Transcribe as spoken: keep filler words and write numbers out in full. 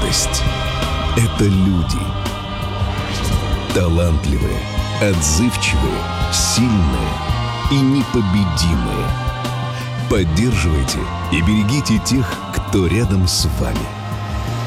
гордость. Это люди. Талантливые, отзывчивые, сильные и непобедимые. Поддерживайте и берегите тех, кто рядом с вами.